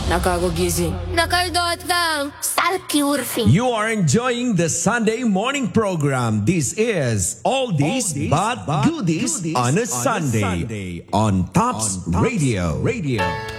Nakagugising. Nakaldot lang. Salkiurfing. You are enjoying the Sunday morning program. This is All This But Goodies on a Sunday on Tops Radio.